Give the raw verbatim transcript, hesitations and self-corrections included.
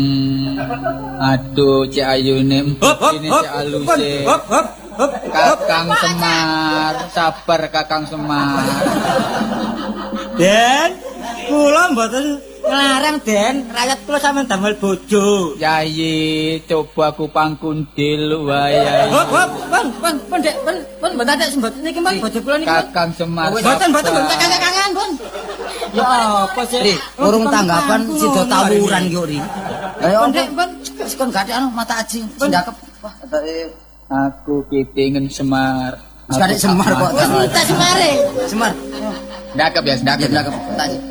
Aduh, Cik Ayune, ini Cik Aluse. Kakang Semar, sabar Kakang Semar. Den, kula mboten nglarang Den, rakyat kula sampean damel bojo. Yayi, coba aku pangkundil wae Yayi. Hop hop, Bang, Bang, Bang, Dek, Bang, Bang, mboten ada semboten niki, Bang, bojo kula niki. Kakang Semar. Mboten, mboten, mboten kakang-kakangan, Bang. Ya apa sih? Ri, urung tanggapan sida tawuran yo Ri. Ayo, Dek, Bang, wis kon gak anu mata aji, ndakep. Wah, aku kepingin Semar. Wis Semar kok. Wis minta Semare. Semar. Ndakep ya, ndakep. Ndakep.